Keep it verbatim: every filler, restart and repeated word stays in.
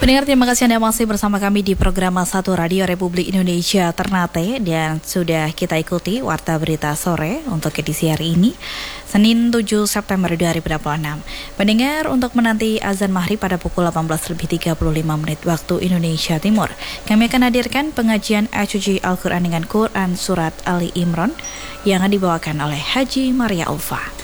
Pendengar, terima kasih Anda masih bersama kami di program satu Radio Republik Indonesia Ternate, dan sudah kita ikuti Warta Berita Sore untuk edisi hari ini, Senin tujuh September dua ribu dua puluh enam. Pendengar, untuk menanti azan maghrib pada pukul delapan belas lebih tiga puluh lima menit waktu Indonesia Timur, kami akan hadirkan pengajian Exegy Al-Quran dengan Quran Surat Ali Imran yang akan dibawakan oleh Haji Maria Ulfa.